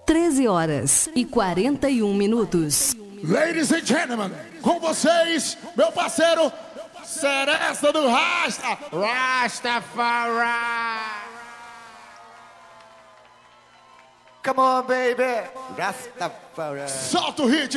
13h41. Ladies and gentlemen, com vocês, meu parceiro, Seresta do Rasta, Rastafari. Come on, baby, Rastafari. Solta o hit.